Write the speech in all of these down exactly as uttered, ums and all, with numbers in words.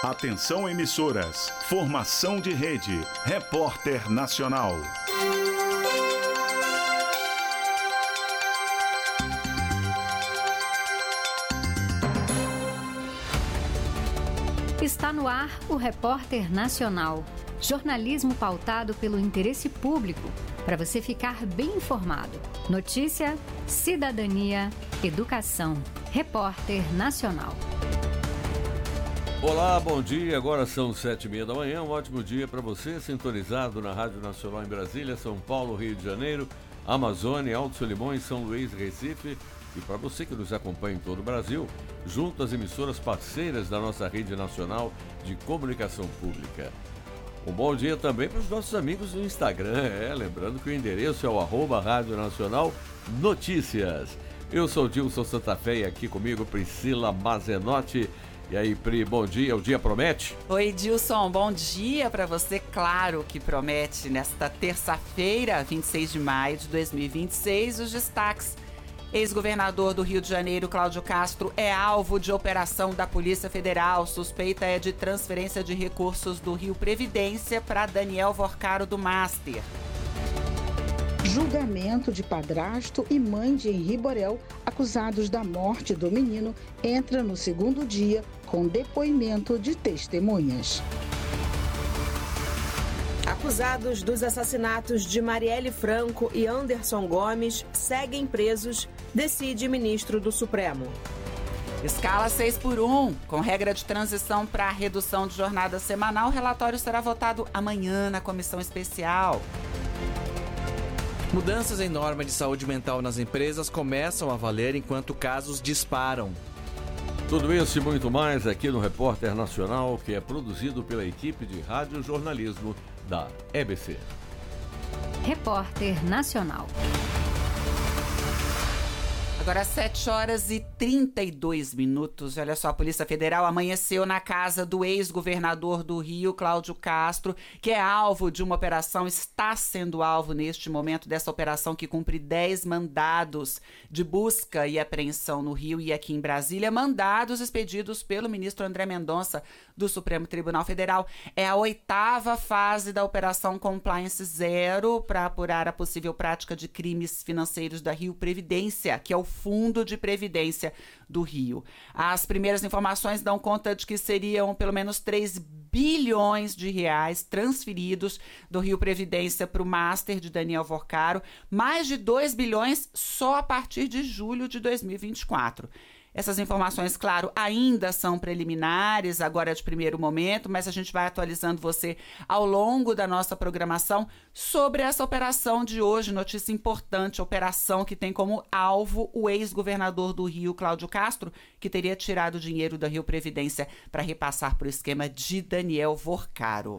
Atenção emissoras, formação de rede, Repórter Nacional. Está no ar o Repórter Nacional. Jornalismo pautado pelo interesse público, para você ficar bem informado. Notícia, cidadania, educação. Repórter Nacional. Olá, bom dia. Agora são sete e meia da manhã. Um ótimo dia para você, sintonizado na Rádio Nacional em Brasília, São Paulo, Rio de Janeiro, Amazônia, Alto Solimões, São Luís, Recife. E para você que nos acompanha em todo o Brasil, junto às emissoras parceiras da nossa rede nacional de comunicação pública. Um bom dia também para os nossos amigos no Instagram, é, lembrando que o endereço é o arroba Rádio Nacional Notícias. Eu sou Dilson Santa Fé e aqui comigo Priscila Mazenotti. E aí, Pri, bom dia, o dia promete? Oi, Dilson, bom dia para você, claro que promete. Nesta terça-feira, vinte e seis de maio de dois mil e vinte e seis, os destaques. Ex-governador do Rio de Janeiro, Cláudio Castro, é alvo de operação da Polícia Federal. Suspeita é de transferência de recursos do Rio Previdência para Daniel Vorcaro do Master. Julgamento de padrasto e mãe de Henri Borel, acusados da morte do menino, entra no segundo dia com depoimento de testemunhas. Acusados dos assassinatos de Marielle Franco e Anderson Gomes seguem presos, decide ministro do Supremo. Escala seis por um, com regra de transição para a redução de jornada semanal, o relatório será votado amanhã na comissão especial. Mudanças em norma de saúde mental nas empresas começam a valer enquanto casos disparam. Tudo isso e muito mais aqui no Repórter Nacional, que é produzido pela equipe de radiojornalismo da E B C. Repórter Nacional. Agora sete horas e trinta e dois minutos. Olha só, a Polícia Federal amanheceu na casa do ex-governador do Rio, Cláudio Castro, que é alvo de uma operação, está sendo alvo neste momento dessa operação que cumpre dez mandados de busca e apreensão no Rio e aqui em Brasília, mandados expedidos pelo ministro André Mendonça do Supremo Tribunal Federal. É a oitava fase da Operação Compliance Zero para apurar a possível prática de crimes financeiros da Rio Previdência, que é o Fundo de Previdência do Rio. As primeiras informações dão conta de que seriam pelo menos três bilhões de reais transferidos do Rio Previdência para o Master de Daniel Vorcaro, mais de dois bilhões só a partir de julho de dois mil e vinte e quatro. Essas informações, claro, ainda são preliminares, agora é de primeiro momento, mas a gente vai atualizando você ao longo da nossa programação sobre essa operação de hoje, notícia importante, operação que tem como alvo o ex-governador do Rio, Cláudio Castro, que teria tirado dinheiro da Rio Previdência para repassar para o esquema de Daniel Vorcaro.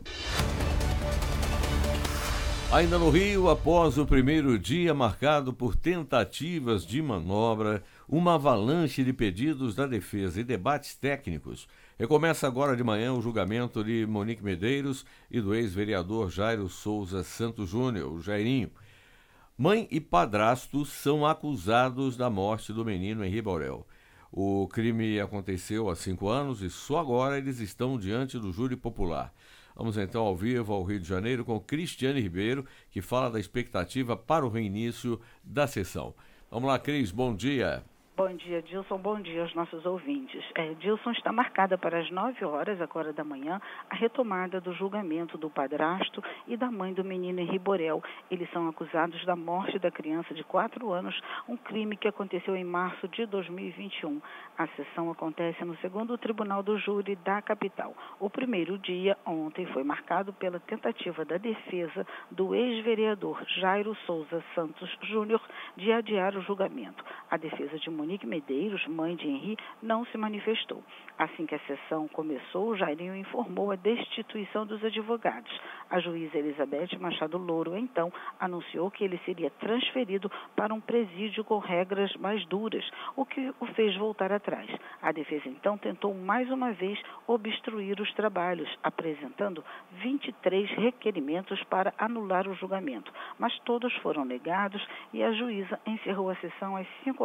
Ainda no Rio, após o primeiro dia marcado por tentativas de manobra, uma avalanche de pedidos da defesa e debates técnicos, recomeça agora de manhã o julgamento de Monique Medeiros e do ex-vereador Jairo Souza Santos Júnior, o Jairinho. Mãe e padrasto são acusados da morte do menino Henri Borel. O crime aconteceu há cinco anos e só agora eles estão diante do júri popular. Vamos então ao vivo ao Rio de Janeiro com Cristiane Ribeiro, que fala da expectativa para o reinício da sessão. Vamos lá, Cris, bom dia. Bom dia, Dilson. Bom dia aos nossos ouvintes. É, Dilson, está marcada para as nove horas, agora da manhã, a retomada do julgamento do padrasto e da mãe do menino Henri Borel. Eles são acusados da morte da criança de quatro anos, um crime que aconteceu em março de dois mil e vinte e um. A sessão acontece no segundo Tribunal do Júri da capital. O primeiro dia, ontem, foi marcado pela tentativa da defesa do ex-vereador Jairo Souza Santos Júnior de adiar o julgamento. A defesa de Monique Medeiros, mãe de Henri, não se manifestou. Assim que a sessão começou, o Jairinho informou a destituição dos advogados. A juíza Elizabeth Machado Louro, então, anunciou que ele seria transferido para um presídio com regras mais duras, o que o fez voltar atrás. A defesa, então, tentou mais uma vez obstruir os trabalhos, apresentando vinte e três requerimentos para anular o julgamento, mas todos foram negados e a juíza encerrou a sessão às cinco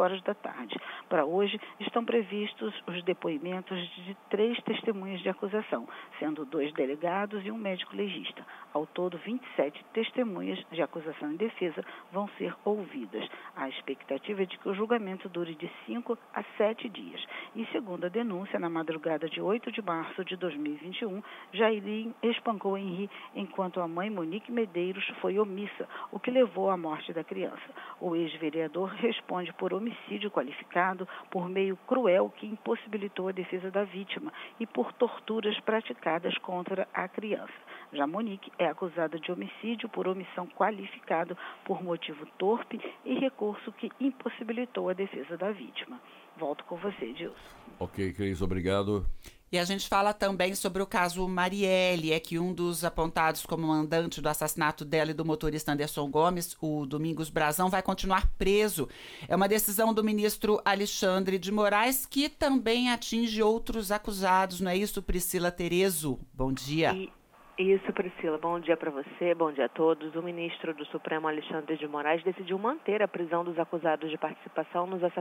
horas da tarde. Para hoje, estão previstos os depoimentos de três testemunhas de acusação, sendo dois delegados e um médico legista. Ao todo, vinte e sete testemunhas de acusação e defesa vão ser ouvidas. A expectativa é de que o julgamento dure de cinco a sete dias. E segundo a denúncia, na madrugada de oito de março de dois mil e vinte e um, Jairim espancou Henri enquanto a mãe Monique Medeiros foi omissa, o que levou à morte da criança. O ex-vereador responde por homicídio qualificado por meio cruel que impossibilitou a defesa da vítima e por torturas praticadas contra a criança. Já Monique é acusada de homicídio por omissão qualificado por motivo torpe e recurso que impossibilitou a defesa da vítima. Volto com você, Dilson. Ok, Cris, obrigado. E a gente fala também sobre o caso Marielle, é que um dos apontados como mandante do assassinato dela e do motorista Anderson Gomes, o Domingos Brazão, vai continuar preso. É uma decisão do ministro Alexandre de Moraes, que também atinge outros acusados, não é isso, Priscila Terezo? Bom dia. E... Isso, Priscila. Bom dia para você, bom dia a todos. O ministro do Supremo, Alexandre de Moraes, decidiu manter a prisão dos acusados de participação nos assassinatos